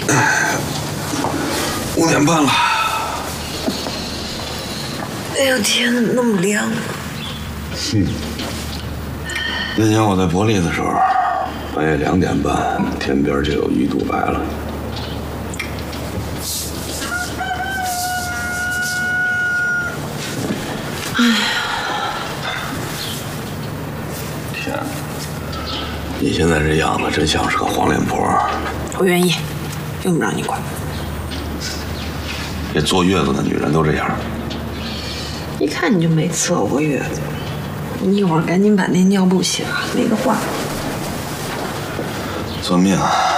5点半了。 哎呦天，怎么那么亮啊？ 那年我在伯利的时候，半夜2点半，天边就有1度白了。 哎呀， 天哪！你现在这样子，真像是个黄脸婆。 我愿意，用不着你管。 这坐月子的女人都这样。 一看你就没伺候过月子。你一会儿赶紧把那尿布洗了，没得换。 算命啊！